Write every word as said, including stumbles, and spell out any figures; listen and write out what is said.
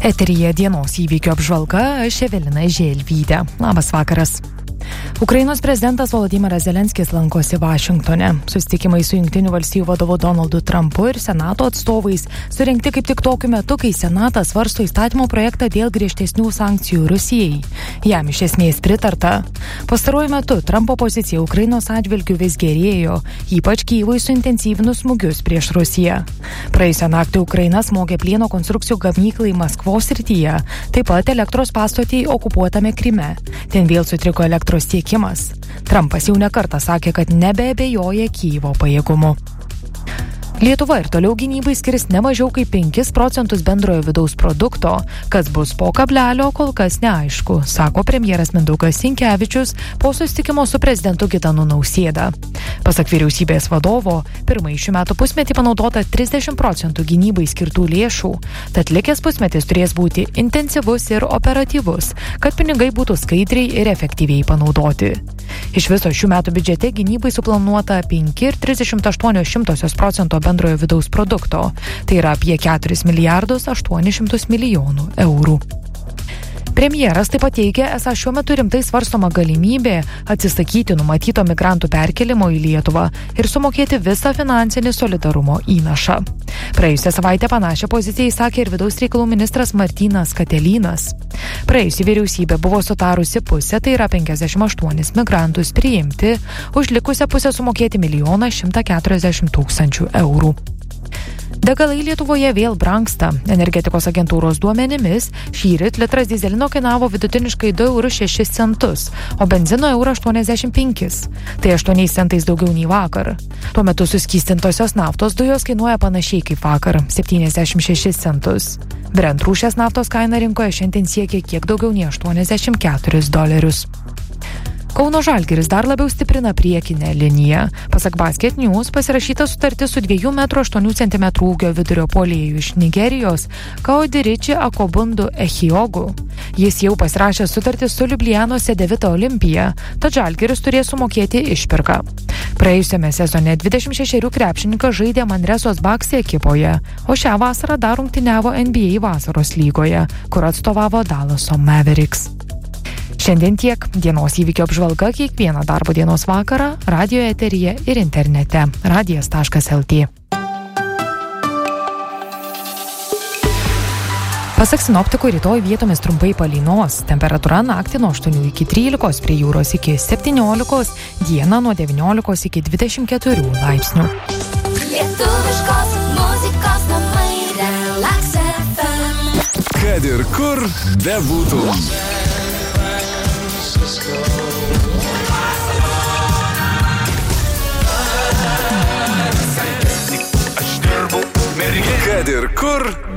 Eteryje dienos įvykių apžvalga, aš Evelina Želvytė. Labas vakaras. Ukrainos prezidentas Volodymyras Zelenskis lankosi Vašingtone. Susitikimai su Jungtinių valstijų vadovu Donaldu Trumpu ir Senato atstovais surengti kaip tik tokiu metu, kai Senatas svarsto įstatymo projektą dėl griežtesnių sankcijų Rusijai. Jam iš esmės pritarta. Pastaruoju metu Trumpo pozicija Ukrainos atžvilgiu vis gerėjo, ypač Kyjivui suintensyvinus smūgius prieš Rusiją. Praėjusią naktį Ukraina smogė plieno konstrukcijų gamyklai Maskvos srityje, taip pat elektros pastotei okupuotame Kryme. Ten vėl sutriko elektros tiekimas. Trumpas jau nekartą sakė, kad nebeabejoja Kyjivo pajėgumu. Lietuva ir toliau gynybai skirs ne mažiau kaip penkis procentus bendrojo vidaus produkto. Kas bus po kablelio, kol kas neaišku, sako premjeras Mindaugas Sinkevičius po susitikimo su prezidentu Gitanu Nausėda. Pasak vyriausybės vadovo, pirmąjį šių metų pusmetį panaudota trisdešimt procentų gynybai skirtų lėšų, tad likęs pusmetis turės būti intensyvus ir operatyvus, kad pinigai būtų skaidriai ir efektyviai panaudoti. Iš viso šių metų biudžete gynybai suplanuota penki ir trisdešimt aštuonios šimtosios procento bendrojo vidaus produkto, tai yra apie keturis milijardus aštuonis šimtus milijonų eurų. Premjeras taip pat teigia, esą šiuo metu rimtai svarstoma galimybė atsisakyti numatyto migrantų perkelimo į Lietuvą ir sumokėti visą finansinį solidarumo įnašą. Praėjusią savaitę panašią poziciją įsakė ir vidaus reikalų ministras Martynas Katelynas. Praėjusi vyriausybė buvo sutarusi pusę, tai yra penkiasdešimt aštuonis migrantus priimti, už likusią pusę sumokėti milijoną šimtą keturiasdešimt tūkstančių eurų. Degalai Lietuvoje vėl brangsta. Energetikos agentūros duomenimis šįryt litras dyzelino kainavo vidutiniškai du eurus šešis centus, o benzino eurą aštuoniasdešimt penkis. Tai aštuoniais centais daugiau nei vakar. Tuo metu suskystintosios naftos dujos kainuoja panašiai kaip vakar – septyniasdešimt šešis centus. Brent rūšies naftos kaina rinkoje šiandien siekia kiek daugiau nei aštuoniasdešimt keturis dolerius. Kauno Žalgiris dar labiau stiprina priekinę liniją. Pasak Basket News pasirašyta sutartis su dviejų metrų aštuonių centimetrų ūgio vidurio puolėju iš Nigerijos Kaodiriči Akobundu Ehiogu. Jis jau pasirašė sutartį su Liublianos Cedevita Olimpija, tad Žalgiris turės sumokėti išpirką. Praėjusiame sezone dvidešimt šešerių krepšininkas žaidė Manresos Baxi ekipoje, o šią vasarą dar rungtyniavo N B A vasaros lygoje, kur atstovavo Dallaso Mavericks. Šiandien tiek. Dienos įvykio apžvalga kiekvieną darbo dienos vakarą radio eteryje ir internete radijas taškas el tė. Pasak sinoptikų, rytoj vietomis trumpai palynos. Temperatūra naktį nuo aštuonių iki trylikos, prie jūros iki septyniolikos, dieną nuo devyniolikos iki dvidešimt keturių laipsnių. Lietuviškos muzikos namai Relax F M. Kad ir kur bebūtum. Kad ir kur